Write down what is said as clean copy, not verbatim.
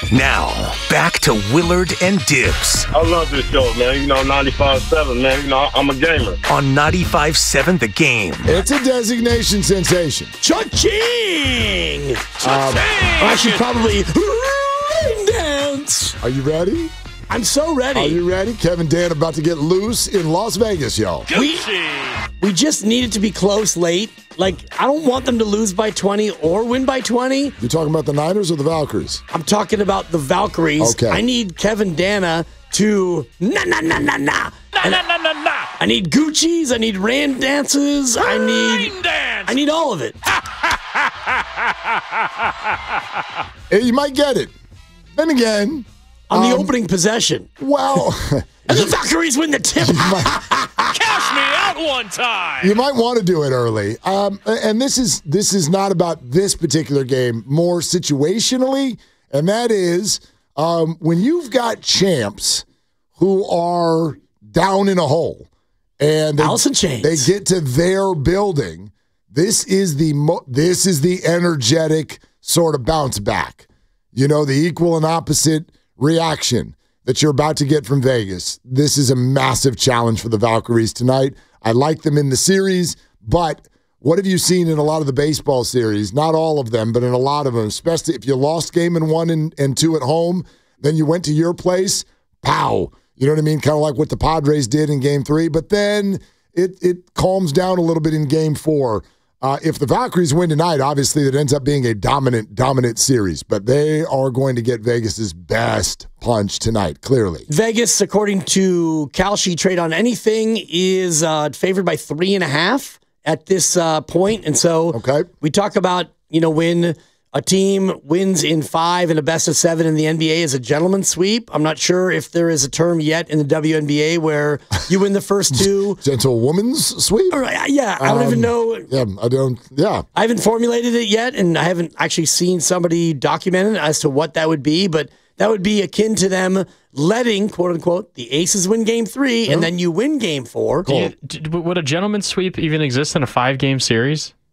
Now, back to Willard and Dibs. I love this show, man. 95.7, man. I'm a gamer. On 95.7 The Game. It's a designation sensation. Cha-ching! I should probably rain dance. Are you ready? I'm so ready. Are you ready? Kevin Dan about to get loose in Las Vegas, y'all. We just need it to be close late. Like, I don't want them to lose by 20 or win by 20. You talking about the Niners or the Valkyries? I'm talking about the Valkyries. Okay. I need Kevin Dana to na. I need Gucci's. I need Rand dances. I need all of it. You might get it. Then again, on the opening possession. Well, and the Valkyries win the tip. Cash me out one time. You might want to do it early. And this is not about this particular game, more situationally, and that is when you've got champs who are down in a hole and Alice in Chains. They get to their building. This is the energetic sort of bounce back. The equal and opposite reaction that you're about to get from Vegas. This is a massive challenge for the Valkyries tonight. I like them in the series, but what have you seen in a lot of the baseball series? Not all of them, but in a lot of them, especially if you lost game in 1 and 2 at home, then you went to your place, pow. You know what I mean? Kind of like what the Padres did in game 3, but then it calms down a little bit in game 4. If the Valkyries win tonight, obviously that ends up being a dominant series, but they are going to get Vegas's best punch tonight, clearly. Vegas, according to Kalshi Trade on Anything, is favored by 3.5 at this point. And so we talk about, when a team wins in 5 and a best of 7 in the NBA is a gentleman's sweep. I'm not sure if there is a term yet in the WNBA where you win the first 2. Gentlewoman's sweep? Yeah, I don't even know. Yeah, I don't. Yeah. I haven't formulated it yet, and I haven't actually seen somebody document it as to what that would be, but that would be akin to them letting, quote unquote, the Aces win game 3, and then you win game 4. Would a gentleman's sweep even exist in a 5-game series?